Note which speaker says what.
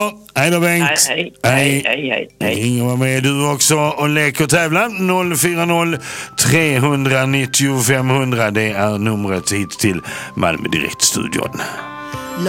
Speaker 1: Hej då Bengt.
Speaker 2: Hej.
Speaker 1: Ringer var med du också och leker tävlan 040 390 500. Det är numret hit till Malmö Direktstudion.